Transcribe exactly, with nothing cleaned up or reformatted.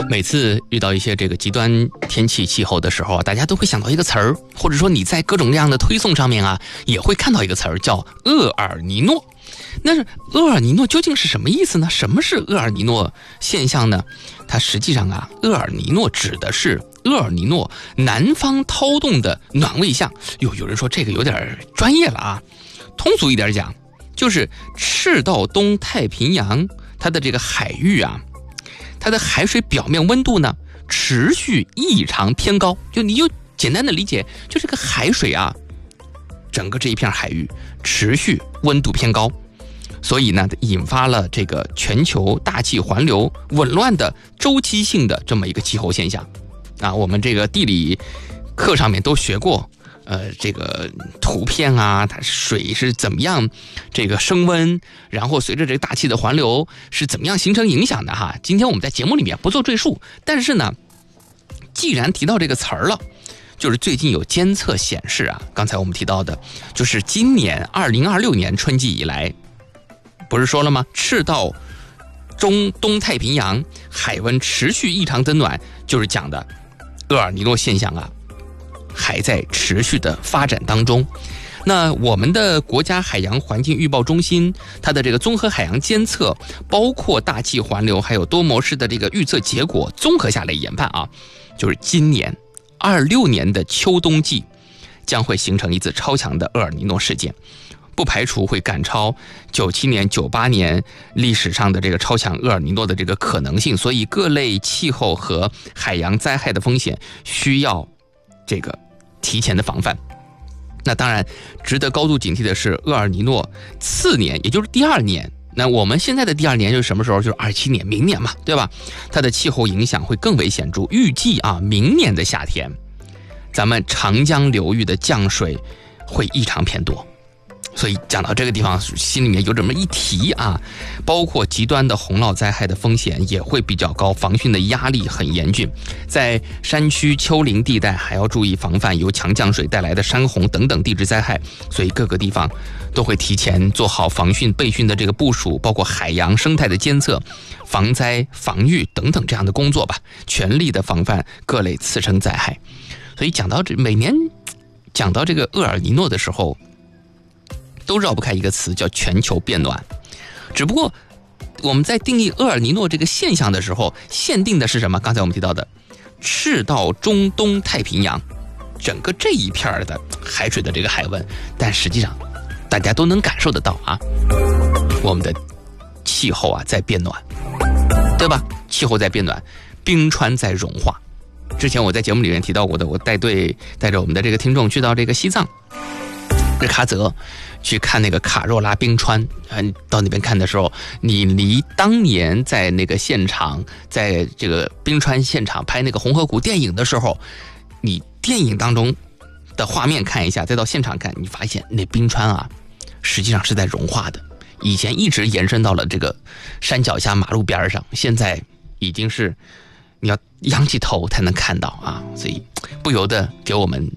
每次遇到一些这个极端天气气候的时候啊，大家都会想到一个词儿，或者说你在各种各样的推送上面啊，也会看到一个词儿叫厄尔尼诺。那是厄尔尼诺究竟是什么意思呢？什么是厄尔尼诺现象呢？它实际上啊，厄尔尼诺指的是厄尔尼诺南方涛动的暖位象。有有人说这个有点专业了啊，通俗一点讲，就是赤道东太平洋它的这个海域啊，它的海水表面温度呢持续异常偏高。就你就简单的理解，就这个海水啊，整个这一片海域持续温度偏高，所以呢引发了这个全球大气环流紊乱的周期性的这么一个气候现象啊。我们这个地理课上面都学过，呃，这个图片啊，它水是怎么样这个升温，然后随着这个大气的环流是怎么样形成影响的哈。今天我们在节目里面不做赘述，但是呢，既然提到这个词儿了，就是最近有监测显示啊，刚才我们提到的，就是今年二零二六年春季以来，不是说了吗？赤道中东太平洋海温持续异常增暖，就是讲的厄尔尼诺现象啊，还在持续的发展当中。那我们的国家海洋环境预报中心，它的这个综合海洋监测，包括大气环流还有多模式的这个预测结果，综合下来研判啊，就是今年二六年的秋冬季将会形成一次超强的厄尔尼诺事件，不排除会赶超九七年、九八年历史上的这个超强厄尔尼诺的这个可能性。所以各类气候和海洋灾害的风险需要这个提前的防范。那当然值得高度警惕的是，厄尔尼诺次年，也就是第二年，那我们现在的第二年就是什么时候？就是二七年，明年嘛，对吧？它的气候影响会更为显著。预计啊，明年的夏天，咱们长江流域的降水会异常偏多。所以讲到这个地方，心里面有这么一提啊，包括极端的洪涝灾害的风险也会比较高，防汛的压力很严峻。在山区丘陵地带还要注意防范由强降水带来的山洪等等地质灾害，所以各个地方都会提前做好防汛备汛的这个部署，包括海洋生态的监测、防灾防御等等这样的工作吧，全力的防范各类次生灾害。所以讲到这，每年讲到这个厄尔尼诺的时候，都绕不开一个词，叫全球变暖。只不过我们在定义厄尔尼诺这个现象的时候，限定的是什么？刚才我们提到的赤道中东太平洋整个这一片的海水的这个海温，但实际上大家都能感受得到啊，我们的气候啊在变暖，对吧？气候在变暖，冰川在融化。之前我在节目里面提到过的，我带队带着我们的这个听众去到这个西藏日喀则去看那个卡若拉冰川，嗯，到那边看的时候，你离当年在那个现场，在这个冰川现场拍那个红河谷电影的时候，你电影当中的画面看一下，再到现场看，你发现那冰川啊，实际上是在融化的。以前一直延伸到了这个山脚下马路边上，现在已经是你要仰起头才能看到啊，所以不由得给我们